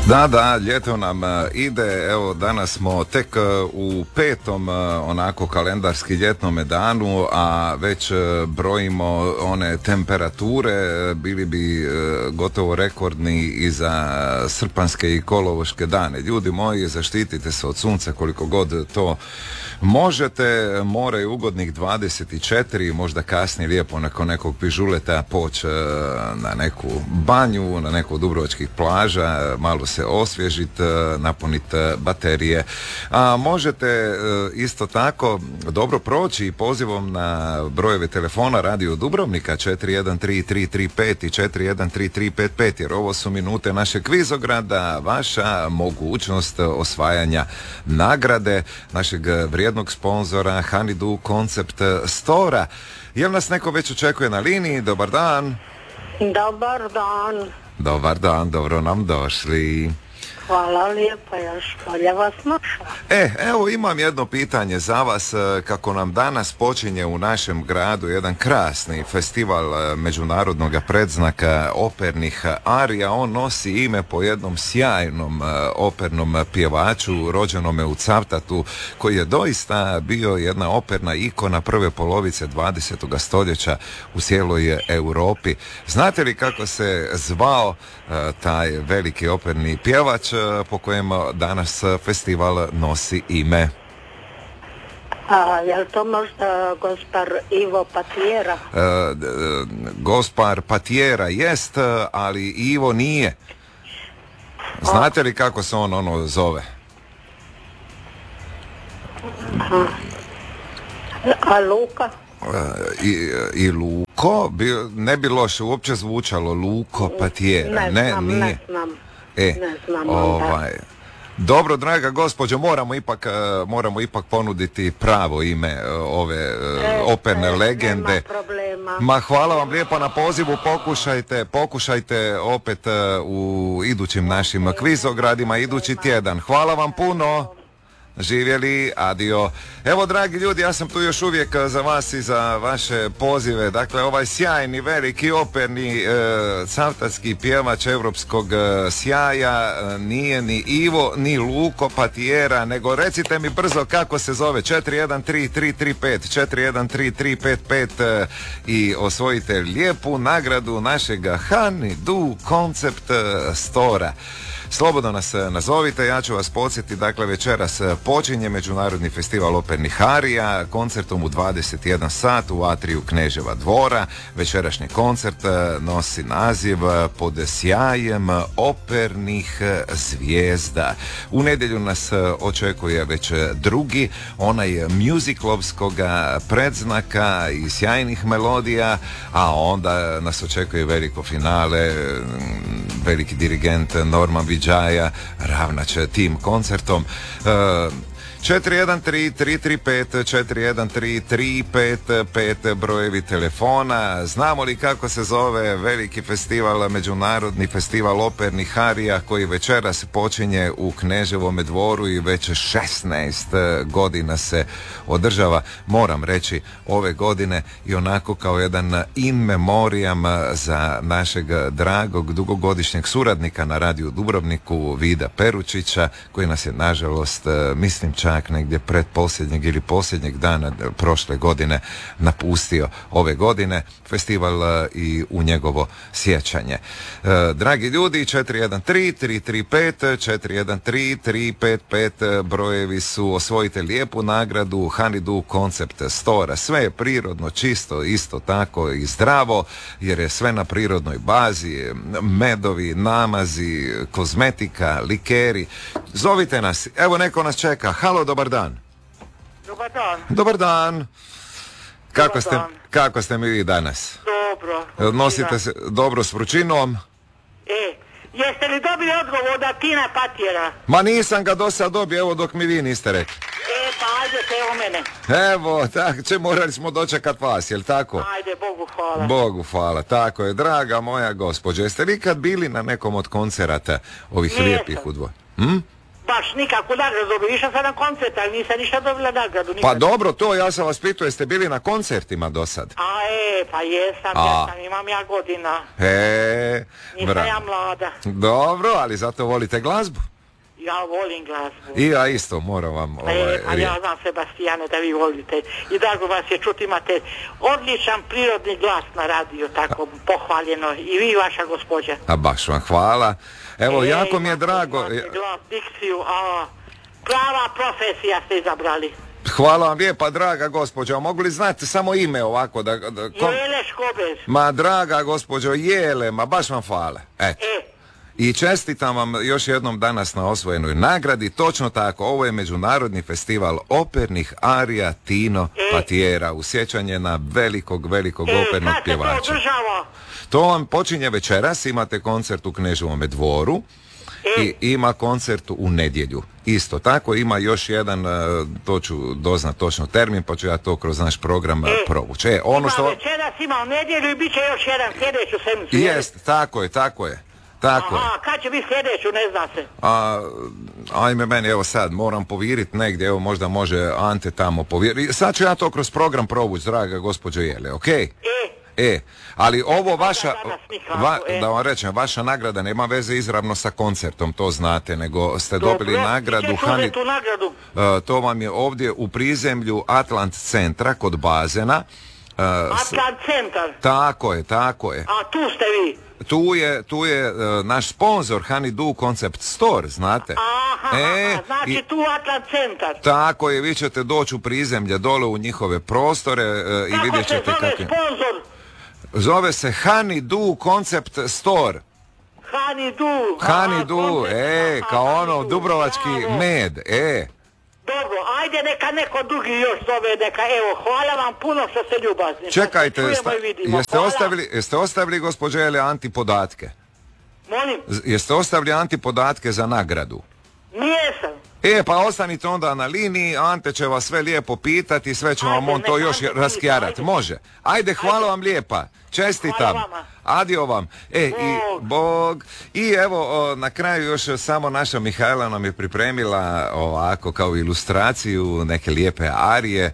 Da, ljeto nam ide, evo danas smo tek u petom onako kalendarski ljetnome danu, a već brojimo one temperature, bili bi gotovo rekordni i za srpanjske i kolovoške dane. Ljudi moji, zaštitite se od sunca koliko god to možete, more je ugodnih 24, možda kasnije lijepo nakon nekog pižuleta poći na neku banju, na neku dubrovačkih plaža, malo se osvježiti, napuniti baterije. A možete isto tako dobro proći pozivom na brojeve telefona Radio Dubrovnika 413335 i 413355, jer ovo su minute našeg kvizograda, vaša mogućnost osvajanja nagrade našeg vrijednog sponzora Honeydew Concept Stora. Jel nas neko već očekuje na liniji? Dobar dan. Dobar dan. Dobar dan, dobro nam došli. Hvala lijepa, još bolje vas našla. Evo imam jedno pitanje za vas. Kako nam danas počinje u našem gradu jedan krasni festival međunarodnog predznaka opernih arija, on nosi ime po jednom sjajnom opernom pjevaču rođenome u Cavtatu, koji je doista bio jedna operna ikona prve polovice 20. stoljeća u cijeloj Europi. Znate li kako se zvao taj veliki operni pjevač po kojem danas festival nosi ime? Je li to možda gospar Ivo Patijera? Gospar Patijera jest, ali Ivo nije. Znate li kako se on ono zove? A Luka? I Luko, ne bi loše uopće zvučalo, Luko Patijera. Ne znam. Dobro, draga gospođo, moramo ipak ponuditi pravo ime ove operne legende. Nema problema. Ma hvala vam lijepo na pozivu, pokušajte opet u idućim našim kvizogradima idući tjedan. Hvala vam puno. Živjeli, adio. Evo, dragi ljudi, ja sam tu još uvijek za vas i za vaše pozive. Dakle, ovaj sjajni, veliki, operni cavtatski pjevač europskog sjaja nije ni Ivo, ni Luko Patijera, nego recite mi brzo kako se zove. 413335 413355 i osvojite lijepu nagradu našeg Honeydew Concept Stora. Slobodno nas nazovite, ja ću vas podsjetiti, dakle večeras počinje Međunarodni festival opernih arija koncertom u 21 sat u atriju Kneževa dvora. Večerašnji koncert nosi naziv Pod sjajem opernih zvijezda. U nedjelju nas očekuje već drugi, onaj musiclovskog predznaka i sjajnih melodija, a onda nas očekuje veliko finale, veliki dirigent Norman Vidžaja ravnać tim koncertom. 413335 brojevi telefona. Znamo li kako se zove veliki festival, međunarodni festival opernih arija koji večeras počinje u Kneževome dvoru i već 16 godina se održava. Moram reći, ove godine i onako kao jedan in memoriam za našeg dragog dugogodišnjeg suradnika na Radiju Dubrovniku, Vida Peručića, koji nas je nažalost, mislim čak negdje pretposljednjeg ili posljednjeg dana prošle godine napustio. Ove godine festival i u njegovo sjećanje. Dragi ljudi, 413335 brojevi su, osvojite lijepu nagradu Honeydew Concept Stora. Sve je prirodno, čisto, isto tako i zdravo, jer je sve na prirodnoj bazi, medovi, namazi, kozmetika, likeri. Zovite nas, evo neko nas čeka. Halo, dobar dan. Dobar dan. Dobar dan. Kako ste mi vi danas? Dobro. Nosite se dobro s vrućinom? Jeste li dobili odgovor od Tina Patijera? Ma nisam ga do sad dobio, evo dok mi vi niste rekli. Pa ajde evo mene. Evo, morali smo dočekat vas, jel tako? Ajde, Bogu hvala. Bogu hvala, tako je, draga moja gospođo. Jeste li kad bili na nekom od koncerata ovih lijepih u Dvoru? baš nikakvu nagradu dobila. Išla sam na koncert, ali nisam ništa dobila nagradu. Nikad. Pa dobro, to ja sam vas pitao, jeste bili na koncertima do sad? Pa jesam, imam ja godina. Nisam ja mlada. Dobro, ali zato volite glazbu? Ja volim glazbu. I ja isto moram vam... ja znam, Sebastijane, da vi volite. I drago vas je čuti, imate odličan prirodni glas na radiju, tako pohvaljeno. I vi i vaša gospođa. A baš vam hvala. Evo, jako mi je drago. Glas, dikciju, prava profesija ste izabrali. Hvala vam lijepa, draga gospođo. Mogu li znati samo ime ovako? Jele Škobez. Ma, draga gospođo, Jele, ma baš vam hvala. I čestitam vam još jednom danas na osvojenoj nagradi. Točno tako, ovo je Međunarodni festival opernih arija Tino Patijera u sjećanje na velikog opernog pjevača. To država? To vam počinje večeras, imate koncert u Kneževome dvoru i ima koncert u nedjelju. Isto tako, ima još jedan, to ću doznat točno termin, pa ću ja to kroz naš program provući. Večeras ima u nedjelju i bit će još jedan sljedeću sedmicu. Jest, tako je. Kad će biti sljedeću, ne zna se. Ajme meni, evo sad, moram poviriti negdje, evo možda može Ante tamo poviriti. Sad ću ja to kroz program provući, draga gospođo Jele, okej? Ali ovo vaša, da vam rečem, vaša nagrada nema veze izravno sa koncertom, to znate, nego ste dobili nagradu. To vam je ovdje u prizemlju Atlant centra kod bazena. Atlant centar? Tako je. A tu ste vi? Tu je naš sponsor Honeydew Concept Store, znate. Znači tu Atlant centar. Tako je, vi ćete doći u prizemlje dole u njihove prostore i vidjet ćete kako se zove sponsor? Zove se Honeydew Concept Store. Honeydew, kao ono dubrovački med, Dobro, ajde neka neko drugi još zove, hvala vam puno što ste ljubazni. Čekajte, jeste ostavili gospođe Jele Anti podatke? Molim? Jeste ostavili Anti podatke za nagradu? Nijesam. Pa ostanite onda na liniji, Ante će vas sve lijepo pitati i sve će vam on to još raskjarati. Može. Ajde, hvala vam lijepa. Čestitam. Adio vam. I Bog. I evo, na kraju još samo naša Mihajla nam je pripremila ovako kao ilustraciju neke lijepe arije